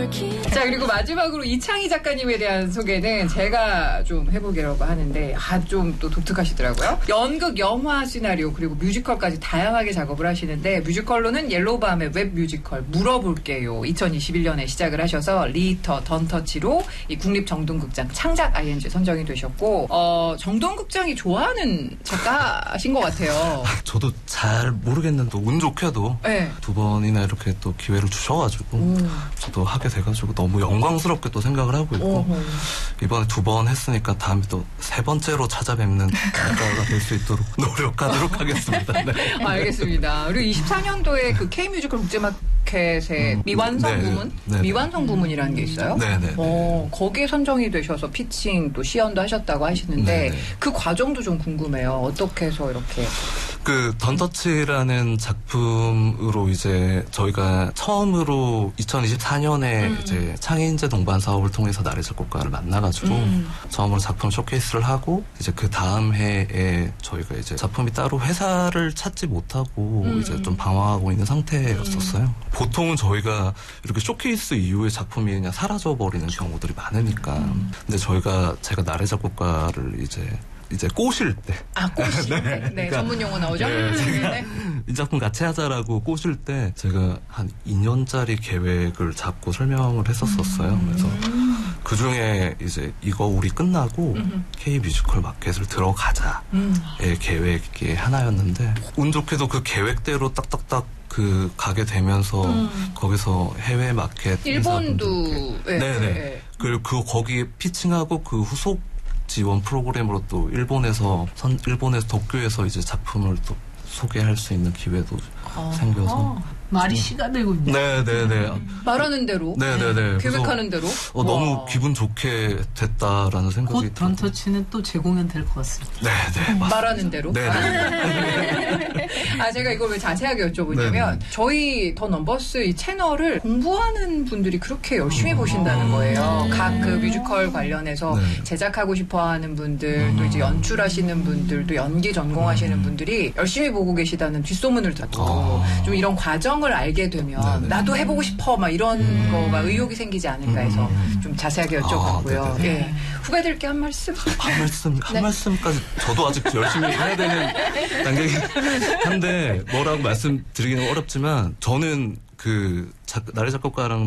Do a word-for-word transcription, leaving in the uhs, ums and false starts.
자, 그리고 마지막으로 이창희 작가님에 대한 소개는 제가 좀 해보기라고 하는데, 아, 좀 또 독특하시더라고요. 연극, 영화 시나리오, 그리고 뮤지컬까지 다양하게 작업을 하시는데, 뮤지컬로는 옐로우밤의 웹 뮤지컬, 물어볼게요. 이천이십일 년에 시작을 하셔서, 리히터, 던터치로 이 국립정동극장 창작 아이엔지 선정이 되셨고, 어, 정동극장이 좋아하는 작가신 것 같아요. 저도 잘 모르겠는데, 운 좋게도 네. 두 번이나 이렇게 또 기회를 주셔가지고, 오. 저도 하게 돼가지고 너무 영광스럽게 또 생각을 하고 있고, 오호. 이번에 두 번 했으니까 다음에 또 세 번째로 찾아뵙는 작가가 될 수 있도록 노력하도록 하겠습니다. 네. 알겠습니다. 그리고 이십사 년도에 그 K뮤지컬 국제마켓의 음, 미완성 네, 부문? 네, 미완성 부문이라는 게 있어요? 네네. 어, 거기에 선정이 되셔서 피칭 또 시연도 하셨다고 하시는데 네네. 그 과정도 좀 궁금해요. 어떻게 해서 이렇게. 그 던터치라는 작품으로 이제 저희가 처음으로 이천이십사 년에 음. 이제 창의인재 동반 사업을 통해서 나래 작곡가를 만나가지고 음. 처음으로 작품 쇼케이스를 하고 이제 그 다음 해에 저희가 이제 작품이 따로 회사를 찾지 못하고 음. 이제 좀 방황하고 있는 상태였었어요. 음. 보통은 저희가 이렇게 쇼케이스 이후에 작품이 그냥 사라져버리는 경우들이 많으니까. 음. 근데 저희가 제가 나래 작곡가를 이제 이제 꼬실 때. 아, 꼬실 때. 네, 그러니까, 전문 용어 나오죠? 네, 네. 이 작품 같이 하자라고 꼬실 때 제가 한 이 년짜리 계획을 잡고 설명을 했었었어요. 음. 그래서 그 중에 이제 이거 우리 끝나고 음. K뮤지컬 마켓을 들어가자의 음. 계획이 하나였는데 운 좋게도 그 계획대로 딱딱딱 그 가게 되면서 음. 거기서 해외 마켓 일본도 네네. 네. 그리고 그 거기에 피칭하고 그 후속 지원 프로그램으로 또 일본에서 선 일본에서 도쿄에서 이제 작품을 또 소개할 수 있는 기회도 아, 생겨서 아, 말이 씨가 되고 있네. 네네네. 음. 말하는 대로. 네네네. 계획하는 대로. 어, 너무 기분 좋게 됐다라는 생각이. 곧 던터치는 또 재공연 될 것 같습니다. 네네. 음, 말하는 대로. 네네. 아, 제가 이걸 왜 자세하게 여쭤보냐면 네네. 저희 더 넘버스 이 채널을 공부하는 분들이 그렇게 열심히 음. 보신다는 거예요. 음. 각 그 뮤지컬 관련해서 네. 제작하고 싶어하는 분들, 음. 또 이제 연출하시는 분들, 또 연기 전공하시는 음. 분들이 열심히 보고 계시다는 뒷소문을 듣고 아. 좀 이런 과정을 알게 되면 네네. 나도 해보고 싶어 막 이런 음. 거가 의욕이 생기지 않을까 해서 음. 좀 자세하게 여쭤봤고요. 아, 예. 후배들께 한 말씀. 한 말씀, 한 네. 말씀까지 저도 아직 열심히 해야 되는 단계이긴 한데 뭐라고 말씀드리기는 어렵지만 저는 그 작, 나래 작곡가랑